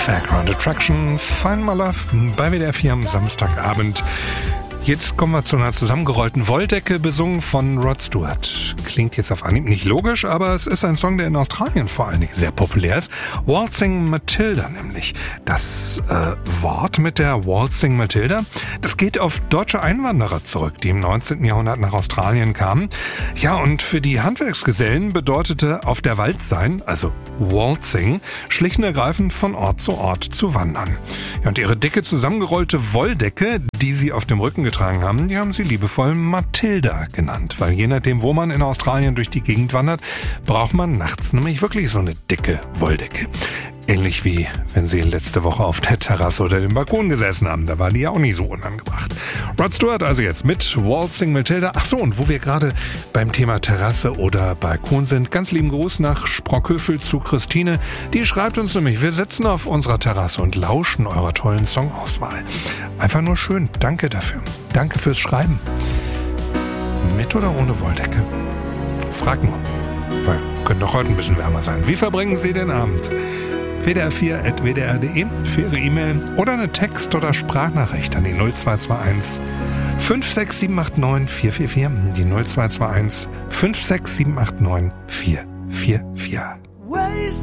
Fairground Attraction, Find My Love bei WDR 4 am Samstagabend. Jetzt kommen wir zu einer zusammengerollten Wolldecke, besungen von Rod Stewart. Klingt jetzt auf Anhieb nicht logisch, aber es ist ein Song, der in Australien vor allen Dingen sehr populär ist. Waltzing Matilda nämlich. Das Wort mit der Waltzing Matilda, das geht auf deutsche Einwanderer zurück, die im 19. Jahrhundert nach Australien kamen. Ja, und für die Handwerksgesellen bedeutete auf der Walz sein, also Waltzing, schlicht und ergreifend von Ort zu wandern. Ja, und ihre dicke zusammengerollte Wolldecke, die sie auf dem Rücken getragen haben, die haben sie liebevoll Matilda genannt, weil je nachdem, wo man in Australien durch die Gegend wandert, braucht man nachts nämlich wirklich so eine dicke Wolldecke. Ähnlich wie wenn sie letzte Woche auf der Terrasse oder dem Balkon gesessen haben. Da war die ja auch nicht so unangebracht. Rod Stewart also jetzt mit Waltzing Matilda. Ach so, und wo wir gerade beim Thema Terrasse oder Balkon sind, ganz lieben Gruß nach Sprockhövel zu Christine. Die schreibt uns nämlich, wir sitzen auf unserer Terrasse und lauschen eurer tollen Songauswahl. Einfach nur schön. Danke dafür. Danke fürs Schreiben. Mit oder ohne Wolldecke? Frag nur. Weil könnte doch heute ein bisschen wärmer sein. Wie verbringen Sie den Abend? wdr4@wdr.de für Ihre E-Mail oder eine Text- oder Sprachnachricht an die 0221 56789 444. Die 0221 56789 444.